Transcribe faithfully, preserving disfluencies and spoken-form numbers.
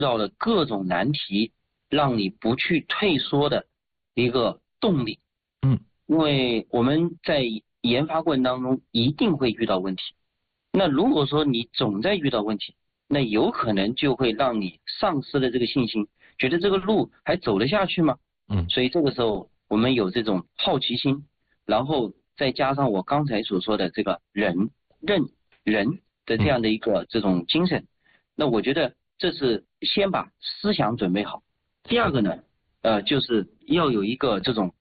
到了各种难题，让你不去退缩的一个动力。 嗯， 因为我们在研发过程当中一定会遇到问题，那如果说你总在遇到问题，那有可能就会让你丧失了这个信心，觉得这个路还走得下去吗？ 嗯， 所以这个时候我们有这种好奇心，然后再加上我刚才所说的这个忍任人的这样的一个这种精神，那我觉得这是先把思想准备好。第二个呢，呃，就是要有一个这种